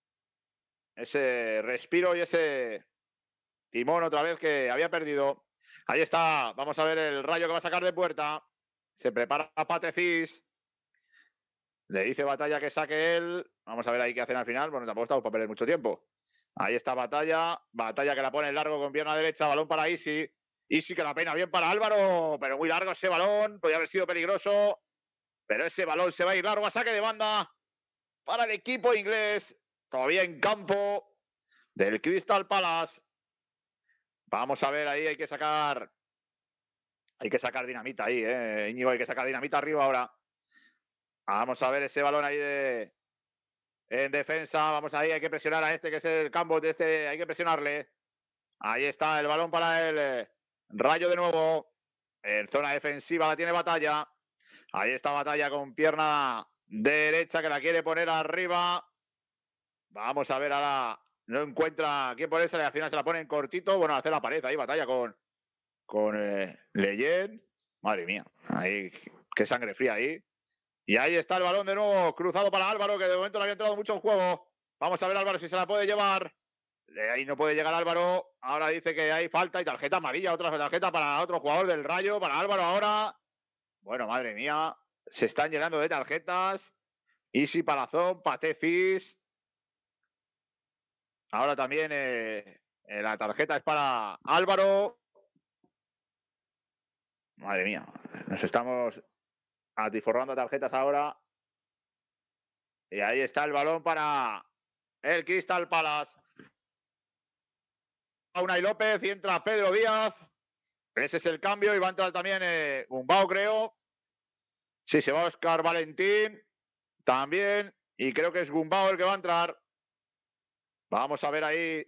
ese respiro y ese timón otra vez que había perdido. Ahí está, vamos a ver el Rayo que va a sacar de puerta. Se prepara Patefis. Le dice Batalla que saque él. Vamos a ver ahí qué hacen al final. Bueno, tampoco estamos para perder mucho tiempo. Ahí está Batalla. Batalla que la pone en largo con pierna derecha. Balón para Isi. Isi que la peina bien para Álvaro. Pero muy largo ese balón. Podría haber sido peligroso. Pero ese balón se va a ir largo a saque de banda para el equipo inglés. Todavía en campo del Crystal Palace. Vamos a ver ahí. Hay que sacar. Hay que sacar dinamita ahí, eh. Íñigo, hay que sacar dinamita arriba ahora. Vamos a ver ese balón ahí de en defensa. Vamos ahí, hay que presionar a este que es el campo de este, hay que presionarle. Ahí está el balón para el eh, Rayo de nuevo. En zona defensiva la tiene Batalla. Ahí está Batalla con pierna derecha que la quiere poner arriba. Vamos a ver ahora. No encuentra quién ponerse, al final se la pone en cortito. Bueno, hace la pared ahí, Batalla con, con eh, Leyen. Madre mía, ahí, qué sangre fría ahí. Y ahí está el balón de nuevo, cruzado para Álvaro, que de momento no había entrado mucho en juego. Vamos a ver Álvaro si se la puede llevar. De ahí no puede llegar Álvaro. Ahora dice que hay falta y tarjeta amarilla, otra tarjeta para otro jugador del Rayo, para Álvaro ahora. Bueno, madre mía, se están llenando de tarjetas. Isi Palazón, Patefis. Ahora también eh, eh, la tarjeta es para Álvaro. Madre mía, nos estamos atiforrando tarjetas ahora. Y ahí está el balón para el Crystal Palace. Unai López y entra Pedro Díaz. Ese es el cambio y va a entrar también eh, Gumbao, creo. Sí, se va Oscar Valentín también. Y creo que es Gumbao el que va a entrar. Vamos a ver ahí.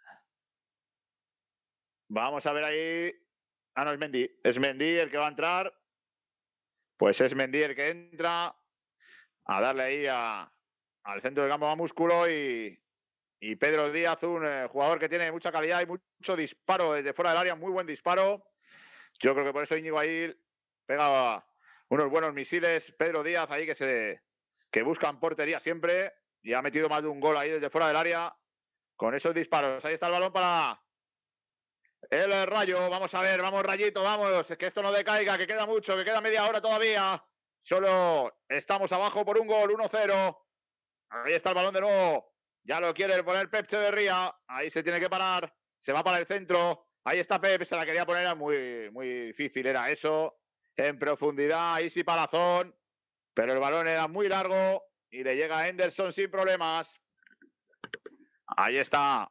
Vamos a ver ahí. Ah, no, es Mendy. Es Mendy el que va a entrar. Pues es Mendy el que entra a darle ahí a, al centro del campo a músculo y, y Pedro Díaz, un eh, jugador que tiene mucha calidad y mucho disparo desde fuera del área, muy buen disparo. Yo creo que por eso Íñigo ahí pega unos buenos misiles. Pedro Díaz ahí que se que buscan portería siempre y ha metido más de un gol ahí desde fuera del área con esos disparos. Ahí está el balón para el Rayo. Vamos a ver, vamos Rayito, vamos, que esto no decaiga, que queda mucho, que queda media hora todavía. Solo estamos abajo por un gol, uno cero. Ahí está el balón de nuevo. Ya lo quiere poner Pep Echeverría. Ahí se tiene que parar. Se va para el centro. Ahí está Pep. Se la quería poner. Muy, muy difícil era eso. En profundidad. Ahí sí Palazón. Pero el balón era muy largo. Y le llega a Henderson sin problemas. Ahí está.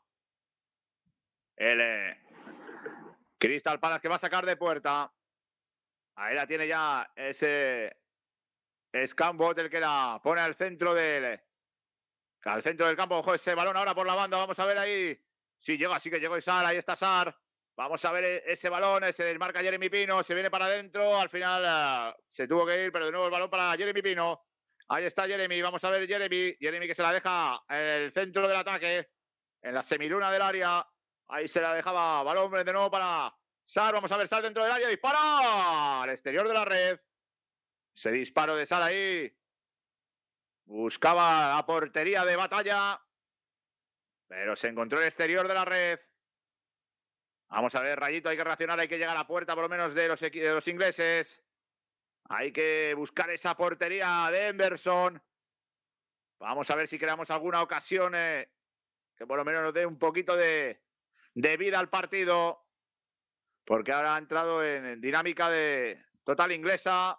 El eh, Crystal Palace que va a sacar de puerta. Ahí la tiene ya ese Scambot, el que la pone al centro del... Al centro del campo, ojo ese balón ahora por la banda, vamos a ver ahí. Sí, llega, sí que llegó Sar, ahí está Sar. Vamos a ver ese balón, ese desmarca Jeremy Pino, se viene para adentro, al final uh, se tuvo que ir, pero de nuevo el balón para Jeremy Pino. Ahí está Jeremy, vamos a ver Jeremy, Jeremy que se la deja en el centro del ataque, en la semiluna del área. Ahí se la dejaba balón de nuevo para Sar, vamos a ver Sar dentro del área, dispara al exterior de la red. Ese disparo de Sar ahí. Buscaba la portería de Batalla, pero se encontró el exterior de la red. Vamos a ver, Rayito, hay que reaccionar, hay que llegar a la puerta por lo menos de los, de los ingleses. Hay que buscar esa portería de Henderson. Vamos a ver si creamos alguna ocasión eh, que por lo menos nos dé un poquito de, de vida al partido. porque ahora ha entrado en, en dinámica de total inglesa.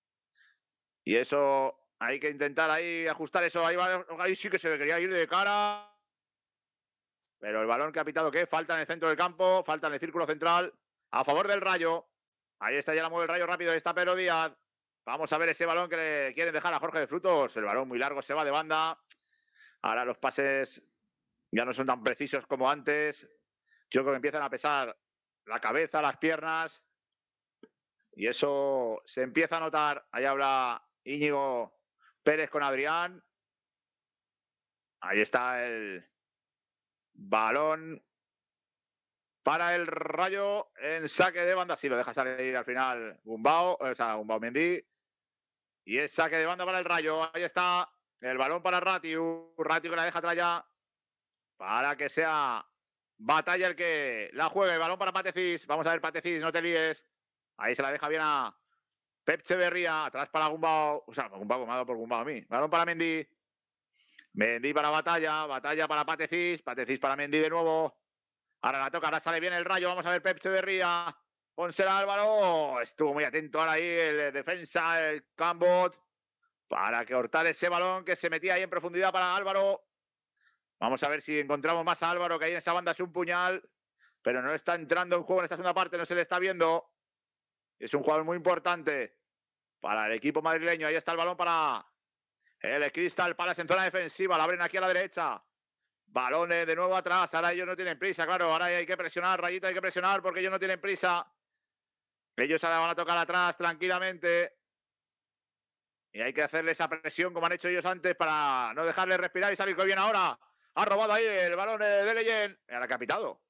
Y eso hay que intentar ahí ajustar eso. Ahí, va, ahí sí que se quería ir de cara. Pero el balón que ha pitado, ¿qué? Falta en el centro del campo, falta en el círculo central, a favor del Rayo. Ahí está, ya la mueve el Rayo rápido, ahí está Pedro Díaz. Vamos a ver ese balón que le quieren dejar a Jorge de Frutos. El balón muy largo, se va de banda. Ahora los pases ya no son tan precisos como antes. Yo creo que empiezan a pesar la cabeza, las piernas. Y eso se empieza a notar. Ahí habla Íñigo Pérez con Adrián. Ahí está el balón para el Rayo en saque de banda. Sí, lo deja salir al final Gumbau, o sea, Gumbau Mendy. Y es saque de banda para el Rayo. Ahí está el balón para Ratiu. Ratiu que la deja atrás ya para que sea Batalla el que la juegue. El balón para Patecis. Vamos a ver, Patecis, no te líes. Ahí se la deja bien a Pep Echeverría. Atrás para Gumbau. O sea, Gumbau, me ha dado por Gumbau a mí. Balón para Mendy. Mendy para Batalla. Batalla para Patecis. Patecis para Mendy de nuevo. Ahora la toca, ahora sale bien el Rayo. Vamos a ver Pep Echeverría. Pónsela Álvaro. Estuvo muy atento ahora ahí el defensa, el Cambot, para que cortar ese balón que se metía ahí en profundidad para Álvaro. Vamos a ver si encontramos más a Álvaro, que ahí en esa banda es un puñal, pero no está entrando en juego en esta segunda parte, no se le está viendo. Es un jugador muy importante para el equipo madrileño. Ahí está el balón para el Crystal Palace en zona defensiva. La abren aquí a la derecha. Balones de nuevo atrás. Ahora ellos no tienen prisa, claro. Ahora hay que presionar, Rayito, hay que presionar porque ellos no tienen prisa. Ellos ahora van a tocar atrás tranquilamente. Y hay que hacerle esa presión como han hecho ellos antes para no dejarle respirar y salir bien ahora. Ha robado ahí el balón de Leyen. Ahora que ha pitado.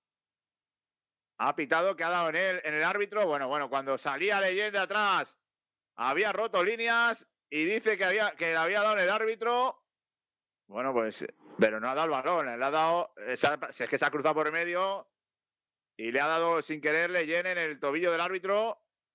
Ha pitado, que ha dado en él, en el árbitro. Bueno, bueno, cuando salía Leyen de atrás, había roto líneas y dice que, había, que le había dado en el árbitro. Bueno, pues, pero no ha dado el balón. Le ha dado, es que se ha cruzado por el medio y le ha dado sin querer Leyen en el tobillo del árbitro.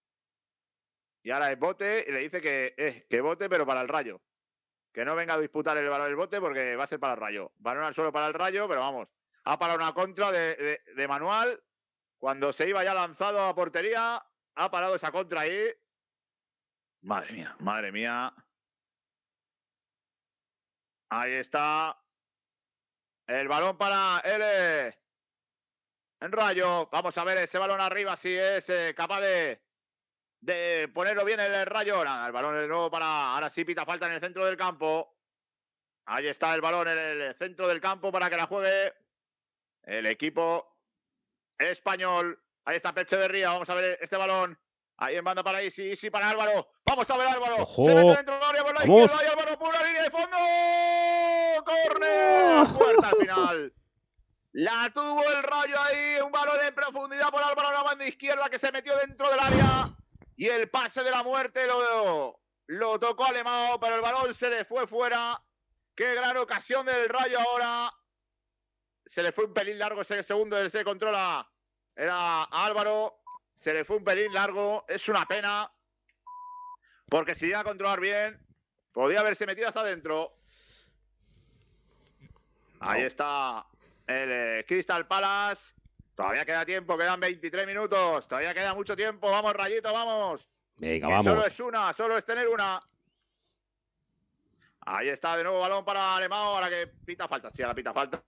Y ahora es bote y le dice que, eh, que bote, pero para el Rayo. Que no venga a disputar el balón del bote porque va a ser para el Rayo. Balón al suelo para el Rayo, pero vamos. Ha parado una contra de, de, de Manual. Cuando se iba ya lanzado a portería, ha parado esa contra ahí. Madre mía, madre mía. Ahí está. El balón para el en Rayo. Vamos a ver ese balón arriba si es eh, capaz de, de ponerlo bien el Rayo. Nada, el balón de nuevo para... Ahora sí pita falta en el centro del campo. Ahí está el balón en el centro del campo para que la juegue el equipo español. Ahí está Pep Echeverría. Vamos a ver este balón. Ahí en banda para Isi, Isi para Álvaro. Vamos a ver Álvaro. ¡Ojo! Se mete dentro del área por la ¡Vamos! izquierda. Y Álvaro por la línea de fondo. ¡Córner! Puerta al final. La tuvo el Rayo ahí. Un balón en profundidad por Álvaro a la banda izquierda que se metió dentro del área. Y el pase de la muerte lo, lo tocó Alemão, pero el balón se le fue fuera. Qué gran ocasión del Rayo ahora. Se le fue un pelín largo ese segundo del se controla. Era Álvaro. Se le fue un pelín largo. Es una pena. Porque si llega a controlar bien, podía haberse metido hasta adentro. No. Ahí está el eh, Crystal Palace. Todavía queda tiempo, quedan veintitrés minutos. Todavía queda mucho tiempo. Vamos, Rayito, vamos. Venga, que vamos. Solo es una, solo es tener una. Ahí está de nuevo balón para Alemão. Ahora que pita falta. Sí, ahora pita falta.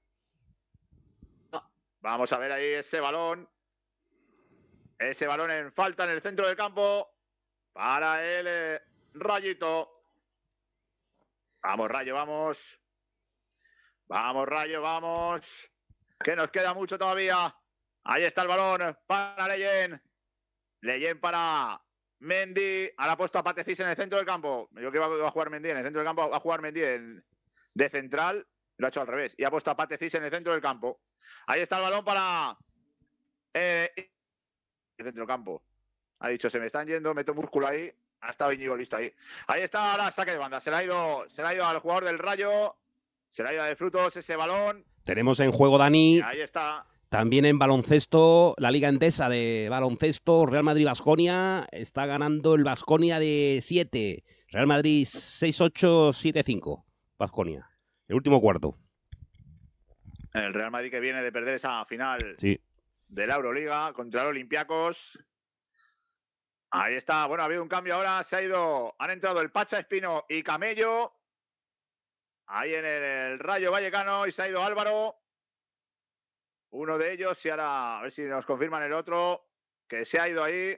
Vamos a ver ahí ese balón. Ese balón en falta en el centro del campo. Para el eh, Rayito. Vamos, Rayo, vamos. Vamos, Rayo, vamos. Que nos queda mucho todavía. Ahí está el balón para Leyen. Leyen para Mendy. Ahora ha puesto a Patecis en el centro del campo. Yo que iba a jugar Mendy en el centro del campo. Va a jugar Mendy en, de central. Lo ha hecho al revés. Y ha puesto a Patecis en el centro del campo. Ahí está el balón para eh, el centro del campo. Ha dicho, se me están yendo, meto músculo ahí. Ha estado Íñigo listo ahí. Ahí está ahora saque de banda. Se le ha ido, se le ha ido al jugador del Rayo. Se le ha ido de Frutos ese balón. Tenemos en juego, Dani. Y ahí está. También en baloncesto, la Liga Endesa de baloncesto, Real Madrid-Baskonia. Está ganando el Baskonia de siete. Real Madrid seis ocho, siete cinco. Baskonia. El último cuarto. El Real Madrid que viene de perder esa final. Sí. de la Euroliga contra el Olympiacos. Ahí está. Bueno, ha habido un cambio ahora. Se ha ido, han entrado el Pacha Espino y Camello. Ahí en el, el Rayo Vallecano y se ha ido Álvaro. Uno de ellos y ahora a ver si nos confirman el otro que se ha ido ahí.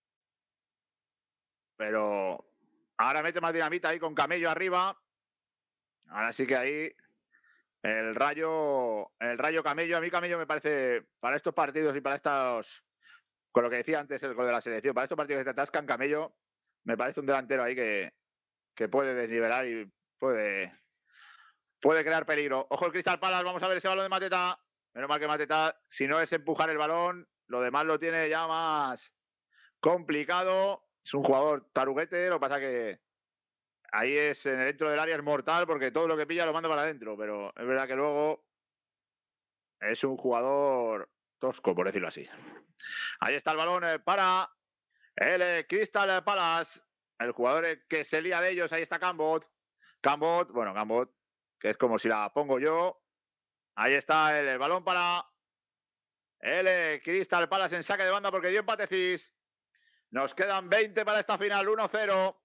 Pero ahora mete más dinamita ahí con Camello arriba. Ahora sí que ahí el Rayo, el Rayo Camello. A mí Camello me parece, para estos partidos y para estos, con lo que decía antes el gol de la selección, para estos partidos que te atascan, Camello, me parece un delantero ahí que, que puede desnivelar y puede, puede crear peligro. Ojo el Crystal Palace, vamos a ver ese balón de Mateta. Menos mal que Mateta, si no es empujar el balón, lo demás lo tiene ya más complicado. Es un jugador taruguete, lo que pasa que ahí es en el dentro del área es mortal porque todo lo que pilla lo manda para adentro, pero es verdad que luego es un jugador tosco, por decirlo así. Ahí está el balón para el Crystal Palace, el jugador que se lía de ellos. Ahí está Cambot. Cambot, bueno, Cambot, que es como si la pongo yo. Ahí está el, el balón para el Crystal Palace en saque de banda porque dio empate Cis. Nos quedan veinte para esta final, uno cero.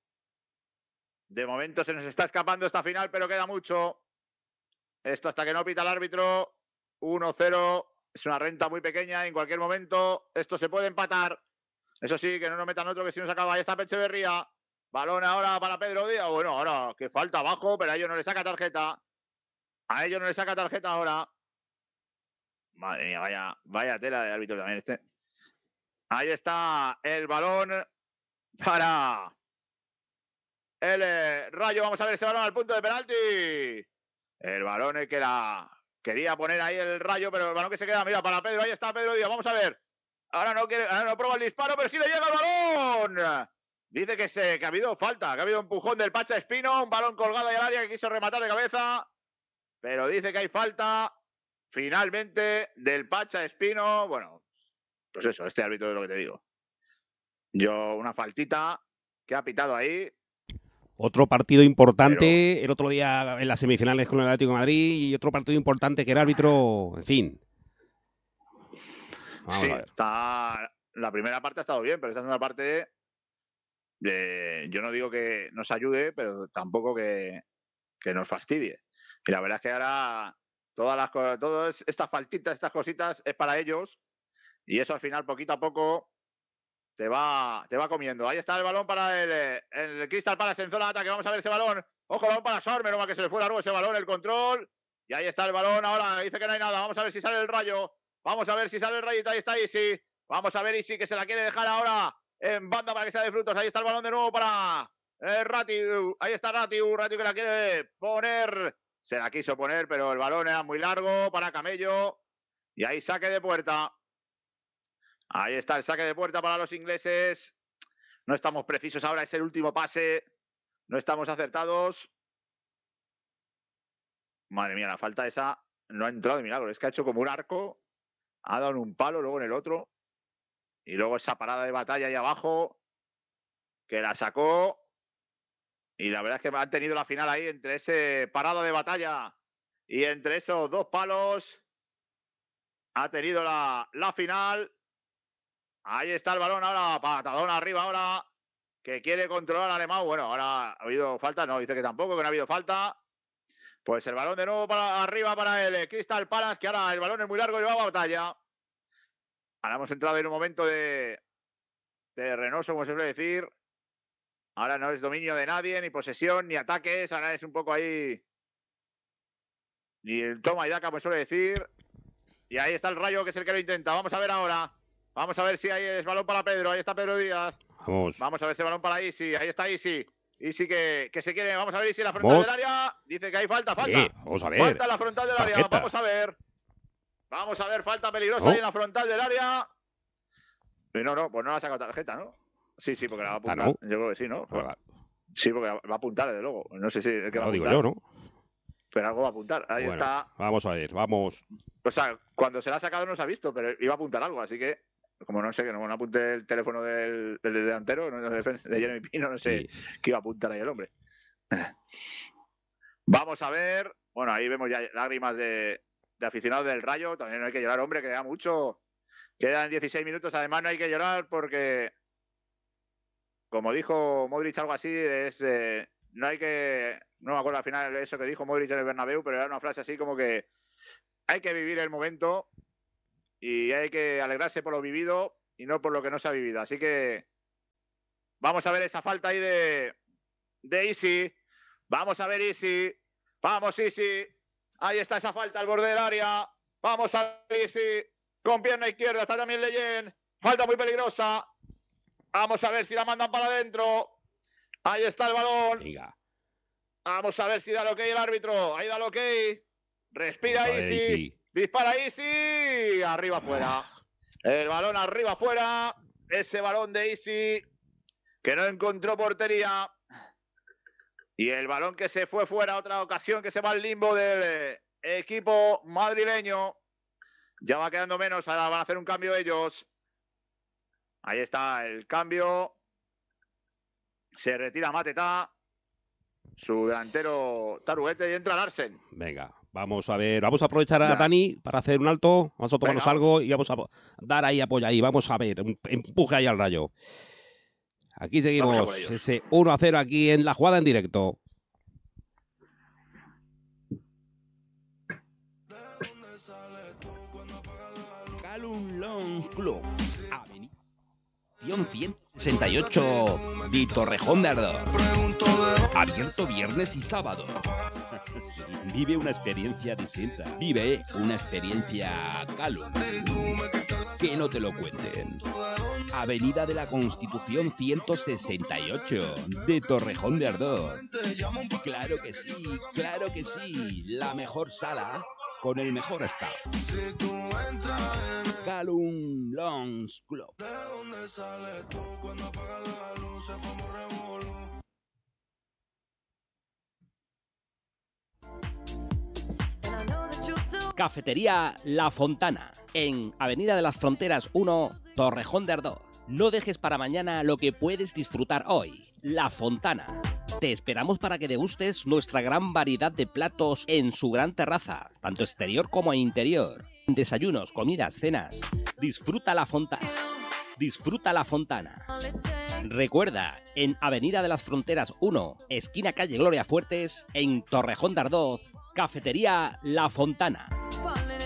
De momento se nos está escapando esta final, pero queda mucho. Esto hasta que no pita el árbitro. uno cero. Es una renta muy pequeña. En cualquier momento esto se puede empatar. Eso sí, que no nos metan otro que si nos acaba. Ahí está Pecheverría. Balón ahora para Pedro Díaz. Bueno, ahora que falta abajo, pero a ellos no le saca tarjeta. A ellos no le saca tarjeta ahora. Madre mía, vaya, vaya tela de árbitro también este. Ahí está el balón para el eh, Rayo. Vamos a ver ese balón al punto de penalti. El balón el que la quería poner ahí el Rayo, pero el balón que se queda, mira, para Pedro. Ahí está Pedro Díaz. Vamos a ver. Ahora no quiere, ahora no prueba el disparo, pero sí le llega el balón. Dice que, se, que ha habido falta, que ha habido empujón del Pacha Espino, un balón colgado ahí al área que quiso rematar de cabeza, pero dice que hay falta finalmente del Pacha Espino. Bueno, pues eso, este árbitro es lo que te digo. Yo, una faltita que ha pitado ahí. Otro partido importante, pero el otro día en las semifinales con el Atlético de Madrid, y otro partido importante que era árbitro, en fin. Vamos sí, está, la primera parte ha estado bien, pero esta segunda parte eh, yo no digo que nos ayude, pero tampoco que, que nos fastidie. Y la verdad es que ahora todas las cosas, todas estas faltitas, estas cositas es para ellos, y eso al final poquito a poco te va, te va comiendo. Ahí está el balón para el, el Crystal Palace en zona de ataque. Vamos a ver ese balón. Ojo, balón para Sor, menos mal que se le fue largo ese balón, el control. Y ahí está el balón. Ahora dice que no hay nada. Vamos a ver si sale el Rayo. Vamos a ver si sale el Rayito. Ahí está Isi. Vamos a ver Isi que se la quiere dejar ahora en banda para que sea de frutos. Ahí está el balón de nuevo para eh, Ratiu. Ahí está Ratiu. Ratiu que la quiere poner. Se la quiso poner, pero el balón era muy largo para Camello. Y ahí saque de puerta. Ahí está el saque de puerta para los ingleses. No estamos precisos ahora, es el último pase. No estamos acertados. Madre mía, la falta esa no ha entrado de milagro. Es que ha hecho como un arco. Ha dado en un palo, luego en el otro. Y luego esa parada de batalla ahí abajo. Que la sacó. Y la verdad es que han tenido la final ahí entre ese parada de batalla y entre esos dos palos. Ha tenido la, la final. Ahí está el balón ahora, patadón arriba ahora, que quiere controlar al alemán. Bueno, ahora ha habido falta, no, dice que tampoco, que no ha habido falta. Pues el balón de nuevo para arriba para el Crystal Palace, que ahora el balón es muy largo y va a batalla. Ahora hemos entrado en un momento de, de renoso, como se suele decir. Ahora no es dominio de nadie, ni posesión, ni ataques. Ahora es un poco ahí, ni el toma y daca, como se suele decir. Y ahí está el Rayo, que es el que lo intenta. Vamos a ver ahora. Vamos a ver si hay el balón para Pedro. Ahí está Pedro Díaz. Vamos. Vamos a ver ese balón para Isi. Ahí está Isi. Isi que, que se quiere. Vamos a ver Isi en la frontal ¿Vos? del área. Dice que hay falta, falta. Sí, vamos a ver. Falta en la frontal del área. Tarjeta. Vamos a ver. Vamos a ver, falta peligrosa ¿No? ahí en la frontal del área. No, no, pues no la ha sacado tarjeta, ¿no? Sí, sí, porque la va a apuntar. Ah, ¿no? Yo creo que sí, ¿no? Ah, sí, porque va a apuntar, desde luego. No sé si es que va a digo apuntar. yo, ¿no? Pero algo va a apuntar. Ahí bueno, está. Vamos a ver, vamos. O sea, cuando se la ha sacado no se ha visto, pero iba a apuntar algo, así que. Como no sé, que no, no apunte el teléfono del, del delantero, no, de, de Jeremy Pino, no sé sí. qué iba a apuntar ahí el hombre. Vamos a ver. Bueno, ahí vemos ya lágrimas de, de aficionados del Rayo. También no hay que llorar, hombre, que da mucho. Quedan dieciséis minutos. Además, no hay que llorar porque, como dijo Modric, algo así, es eh, no hay que. No me acuerdo al final eso que dijo Modric en el Bernabéu, pero era una frase así como que hay que vivir el momento y hay que alegrarse por lo vivido y no por lo que no se ha vivido. Así que vamos a ver esa falta ahí de, de Isi. Vamos a ver Isi. Vamos, Isi. Ahí está esa falta al borde del área. Vamos a ver Isi. Con pierna izquierda está también Leyen. Falta muy peligrosa. Vamos a ver si la mandan para adentro. Ahí está el balón. Venga. Vamos a ver si da el ok el árbitro. Ahí da el ok. Respira Isi. Easy. Dispara Isi. Arriba afuera. El balón arriba afuera. Ese balón de Isi que no encontró portería. Y el balón que se fue fuera. Otra ocasión que se va al limbo del equipo madrileño. Ya va quedando menos. Ahora van a hacer un cambio ellos. Ahí está el cambio. Se retira Mateta. Su delantero Taruguete y entra Larsen. Venga, vamos a ver. Vamos a aprovechar a Dani para hacer un alto. Vamos a tomarnos Venga. algo y vamos a dar ahí apoyo ahí. Vamos a ver. Empuje ahí al Rayo. Aquí seguimos. Ese uno a cero aquí en la jugada en directo. Callum Long Club. Avenida ciento sesenta y ocho de Torrejón de Ardoz. Abierto viernes y sábado. Vive una experiencia distinta. Vive una experiencia Callum. Que no te lo cuenten. Avenida de la Constitución ciento sesenta y ocho de Torrejón de Ardoz. Claro que sí, claro que sí. La mejor sala con el mejor staff. Callum Lounge Club. Cafetería La Fontana, en Avenida de las Fronteras uno, Torrejón de Ardoz. No dejes para mañana lo que puedes disfrutar hoy. La Fontana. Te esperamos para que degustes nuestra gran variedad de platos en su gran terraza, tanto exterior como interior. Desayunos, comidas, cenas. Disfruta La Fontana. Disfruta La Fontana. Recuerda, en Avenida de las Fronteras uno, esquina calle Gloria Fuertes, en Torrejón de Ardoz, Cafetería La Fontana.